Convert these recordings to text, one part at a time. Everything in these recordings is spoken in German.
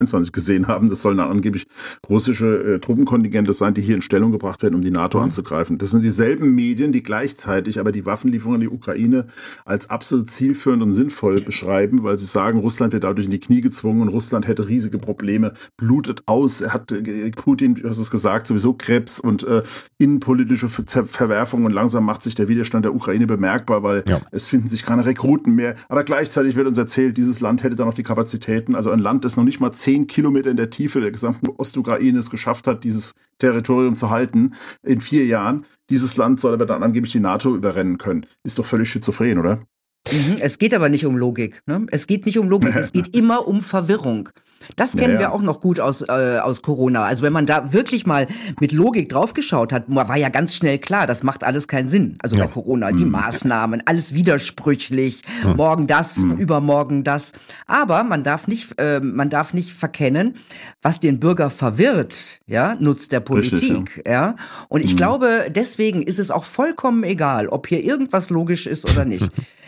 2022 gesehen haben. Das sollen dann angeblich russische Truppenkontingente sein, die hier in Stellung gebracht werden, um die NATO anzugreifen. Das sind dieselben Medien, die gleichzeitig aber die Waffenlieferung an die Ukraine als absolut zielführend und sinnvoll beschreiben, weil sie sagen, Russland wird dadurch in die Knie gezwungen und Russland hätte riesige Probleme, blutet aus. Er hat Putin, du hast es gesagt, sowieso Krebs und innenpolitische Verwerfungen und langsam macht sich der Widerstand der Ukraine bemerkbar, weil es finden sich keine Rekruten mehr. Aber gleichzeitig wird uns erzählt, dieses Land hätte da noch die Kapazitäten, also ein Land, das noch nicht mal 10 Kilometer in der Tiefe der gesamten Ostukraine es geschafft hat, dieses Territorium zu halten in 4 Jahren. Dieses Land soll aber dann angeblich die NATO überrennen können. Ist doch völlig schizophren, oder? Es geht aber nicht um Logik. Ne? Es geht nicht um Logik, es geht immer um Verwirrung. Das kennen wir auch noch gut aus Corona. Also wenn man da wirklich mal mit Logik draufgeschaut hat, war ja ganz schnell klar, das macht alles keinen Sinn. Also bei Corona, die Maßnahmen, alles widersprüchlich, morgen das, übermorgen das. Aber man darf nicht verkennen, was den Bürger verwirrt, nutzt der Politik. Richtig, ja. Und ich glaube, deswegen ist es auch vollkommen egal, ob hier irgendwas logisch ist oder nicht.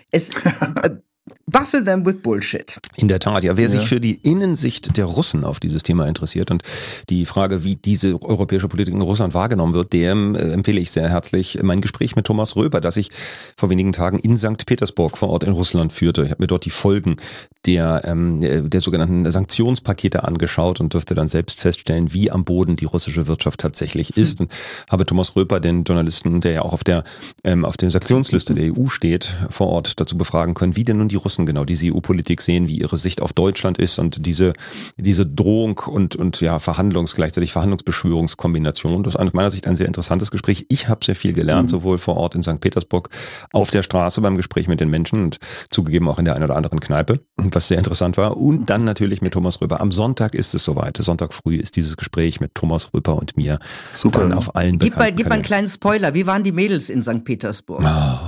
Buffle them with bullshit. In der Tat, ja. Wer sich für die Innensicht der Russen auf dieses Thema interessiert und die Frage, wie diese europäische Politik in Russland wahrgenommen wird, dem empfehle ich sehr herzlich mein Gespräch mit Thomas Röber, das ich vor wenigen Tagen in St. Petersburg vor Ort in Russland führte. Ich habe mir dort die Folgen der sogenannten Sanktionspakete angeschaut und durfte dann selbst feststellen, wie am Boden die russische Wirtschaft tatsächlich ist. Und habe Thomas Röber, den Journalisten, der ja auch auf der Sanktionsliste der EU steht, vor Ort dazu befragen können, wie denn nun die Russen genau diese EU-Politik sehen, wie ihre Sicht auf Deutschland ist und diese Drohung und gleichzeitig Verhandlungsbeschwörungskombination. Das ist aus meiner Sicht ein sehr interessantes Gespräch. Ich habe sehr viel gelernt, sowohl vor Ort in St. Petersburg, auf der Straße beim Gespräch mit den Menschen und zugegeben auch in der einen oder anderen Kneipe, was sehr interessant war. Und dann natürlich mit Thomas Röber. Am Sonntag ist es soweit. Sonntag früh ist dieses Gespräch mit Thomas Röber und mir dann auf allen bekannten Gib mal einen kleinen Spoiler. Wie waren die Mädels in St. Petersburg?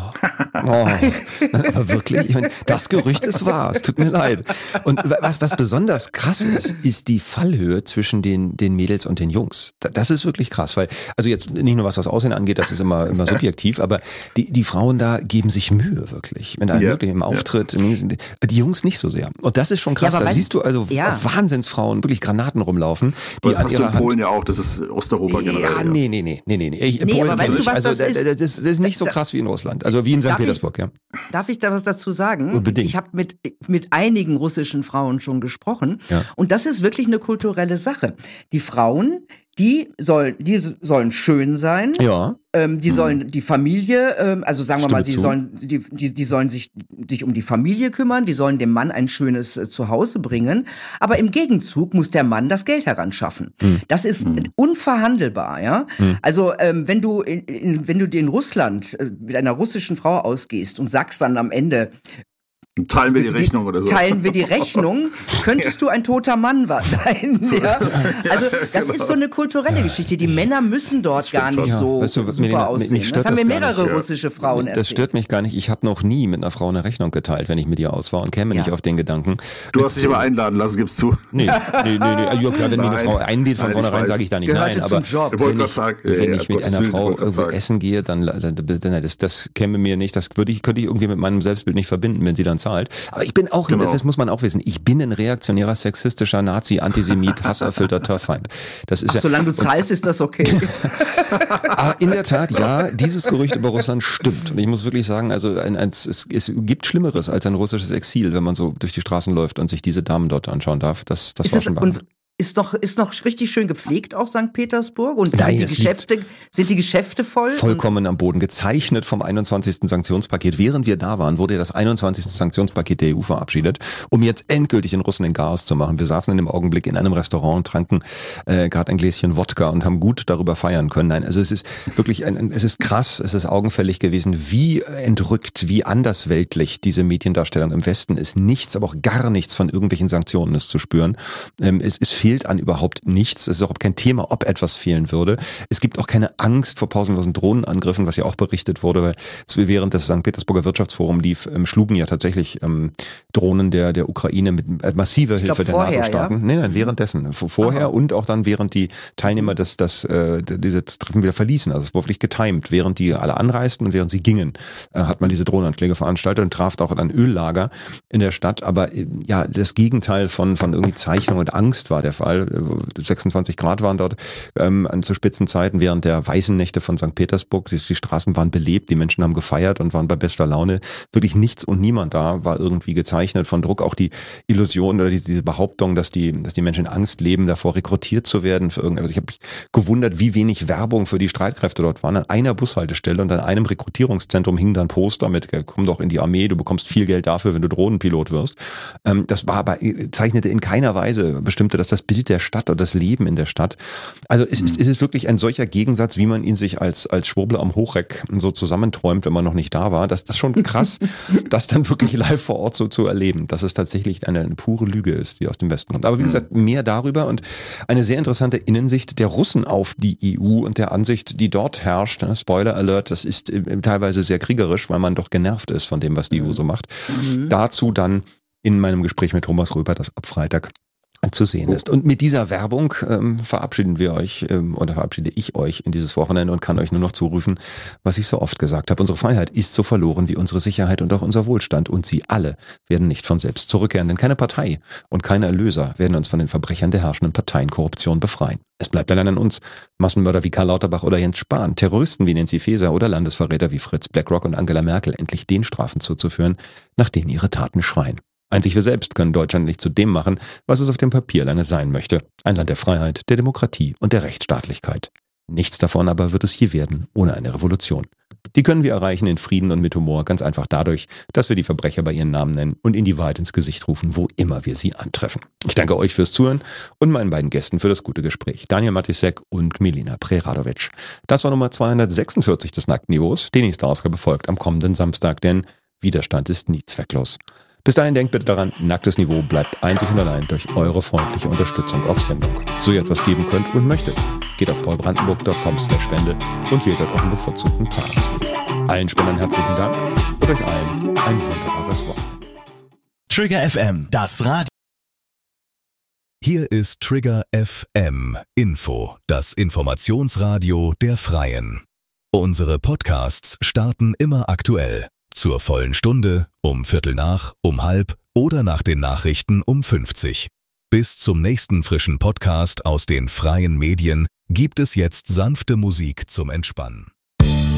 Aber wirklich, ich meine, das Gerücht ist wahr, es tut mir leid. Und was besonders krass ist die Fallhöhe zwischen den Mädels und den Jungs. Das ist wirklich krass, weil, also jetzt nicht nur was das Aussehen angeht, das ist immer subjektiv, aber die Frauen da geben sich Mühe wirklich. Wenn wirklich im Auftritt, die Jungs nicht so sehr. Und das ist schon krass, da siehst du also Wahnsinnsfrauen, wirklich Granaten rumlaufen, die das an hast ihrer du in Polen ja auch, das ist Osteuropa generell. Ja, nee. Polen aber weißt du, was das ist nicht so krass wie in Russland, also wie in St. Petersburg, ja. Darf ich da was dazu sagen? Unbedingt. Ich habe mit einigen russischen Frauen schon gesprochen und das ist wirklich eine kulturelle Sache. Die Frauen, die sollen schön sein. Ja. Die sollen die Familie, also sagen wir mal, die sollen sich um die Familie kümmern, die sollen dem Mann ein schönes Zuhause bringen, aber im Gegenzug muss der Mann das Geld heranschaffen. Das ist unverhandelbar, ja. Also wenn du in Russland mit einer russischen Frau ausgehst und sagst dann am Ende, teilen wir die Rechnung oder so. Teilen wir die Rechnung, könntest du ein toter Mann sein. Ja? Also das ist so eine kulturelle Geschichte. Die Männer müssen dort gar nicht so super aussehen. Das haben mir mehrere russische Frauen erzählt. Das stört mich gar nicht. Ich habe noch nie mit einer Frau eine Rechnung geteilt, wenn ich mit ihr aus war und käme nicht auf den Gedanken. Du hast dich aber einladen lassen, gibst du. Nee. Ja, klar, wenn mir eine Frau einlädt, von vornherein sage ich da nicht nein. Aber wenn ich mit einer Frau irgendwo essen gehe, dann das käme mir nicht, könnte ich irgendwie mit meinem Selbstbild nicht verbinden, wenn sie dann zahlt. Aber ich bin auch, das muss man auch wissen, ich bin ein reaktionärer, sexistischer Nazi, Antisemit, hasserfüllter Turfeind. Das ist solange du zahlst, ist das okay. Aber in der Tat, ja, dieses Gerücht über Russland stimmt. Und ich muss wirklich sagen, also es gibt Schlimmeres als ein russisches Exil, wenn man so durch die Straßen läuft und sich diese Damen dort anschauen darf. Das war schon wahr. Ist noch richtig schön gepflegt auch St. Petersburg und sind die Geschäfte voll? Vollkommen am Boden, gezeichnet vom 21. Sanktionspaket. Während wir da waren, wurde das 21. Sanktionspaket der EU verabschiedet, um jetzt endgültig den Russen den Chaos zu machen. Wir saßen in dem Augenblick in einem Restaurant und tranken gerade ein Gläschen Wodka und haben gut darüber feiern können. Nein, also es ist wirklich es ist krass, es ist augenfällig gewesen, wie entrückt, wie andersweltlich diese Mediendarstellung im Westen ist. Nichts, aber auch gar nichts von irgendwelchen Sanktionen ist zu spüren. Es fehlt an überhaupt nichts. Es ist auch kein Thema, ob etwas fehlen würde. Es gibt auch keine Angst vor pausenlosen Drohnenangriffen, was ja auch berichtet wurde, weil es während des St. Petersburger Wirtschaftsforum lief, schlugen ja tatsächlich Drohnen der Ukraine mit massiver Hilfe der NATO-Staaten. Ja? Nein, währenddessen. Vorher und auch dann, während die Teilnehmer diese Treffen wieder verließen. Also es wurde wirklich getimed. Während die alle anreisten und während sie gingen, hat man diese Drohnenanschläge veranstaltet und traf auch ein Öllager in der Stadt. Aber ja, das Gegenteil von irgendwie Zeichnung und Angst war der Fall. 26 Grad waren dort zu Spitzenzeiten während der weißen Nächte von St. Petersburg. Die Straßen waren belebt, die Menschen haben gefeiert und waren bei bester Laune. Wirklich nichts und niemand da war irgendwie gezeichnet von Druck. Auch die Illusion oder diese Behauptung, dass die Menschen in Angst leben, davor rekrutiert zu werden für irgendetwas. Ich habe mich gewundert, wie wenig Werbung für die Streitkräfte dort waren. An einer Bushaltestelle und an einem Rekrutierungszentrum hing dann Poster mit, komm doch in die Armee, du bekommst viel Geld dafür, wenn du Drohnenpilot wirst. Das war aber, zeichnete in keiner Weise, bestimmte das Bild der Stadt oder das Leben in der Stadt. Also es ist wirklich ein solcher Gegensatz, wie man ihn sich als Schwurbler am Hochreck so zusammenträumt, wenn man noch nicht da war. Das ist schon krass, das dann wirklich live vor Ort so zu erleben, dass es tatsächlich eine pure Lüge ist, die aus dem Westen kommt. Aber wie gesagt, mehr darüber und eine sehr interessante Innensicht der Russen auf die EU und der Ansicht, die dort herrscht. Spoiler Alert, das ist teilweise sehr kriegerisch, weil man doch genervt ist von dem, was die EU so macht. Dazu dann in meinem Gespräch mit Thomas Röber, das ab Freitag zu sehen ist. Und mit dieser Werbung verabschiede ich euch in dieses Wochenende und kann euch nur noch zurufen, was ich so oft gesagt habe. Unsere Freiheit ist so verloren wie unsere Sicherheit und auch unser Wohlstand. Und sie alle werden nicht von selbst zurückkehren. Denn keine Partei und keine Erlöser werden uns von den Verbrechern der herrschenden Parteienkorruption befreien. Es bleibt allein an uns. Massenmörder wie Karl Lauterbach oder Jens Spahn, Terroristen wie Nancy Faeser oder Landesverräter wie Fritz BlackRock und Angela Merkel endlich den Strafen zuzuführen, nach denen ihre Taten schreien. Einzig wir selbst können Deutschland nicht zu dem machen, was es auf dem Papier lange sein möchte. Ein Land der Freiheit, der Demokratie und der Rechtsstaatlichkeit. Nichts davon aber wird es hier werden, ohne eine Revolution. Die können wir erreichen in Frieden und mit Humor, ganz einfach dadurch, dass wir die Verbrecher bei ihren Namen nennen und ihnen die Wahrheit ins Gesicht rufen, wo immer wir sie antreffen. Ich danke euch fürs Zuhören und meinen beiden Gästen für das gute Gespräch, Daniel Matisek und Milena Preradovic. Das war Nummer 246 des Nacktniveaus. Die nächste Ausgabe folgt am kommenden Samstag, denn Widerstand ist nie zwecklos. Bis dahin denkt bitte daran, Nacktes Niveau bleibt einzig und allein durch eure freundliche Unterstützung auf Sendung. So ihr etwas geben könnt und möchtet, geht auf paulbrandenburg.com/spende und wählt dort euren bevorzugten Zahlungsweg. Allen Spendern herzlichen Dank und euch allen ein wunderbares Wochenende. Trigger FM, das Radio. Hier ist Trigger FM Info, das Informationsradio der Freien. Unsere Podcasts starten immer aktuell. Zur vollen Stunde, um Viertel nach, um halb oder nach den Nachrichten um 50. Bis zum nächsten frischen Podcast aus den freien Medien gibt es jetzt sanfte Musik zum Entspannen.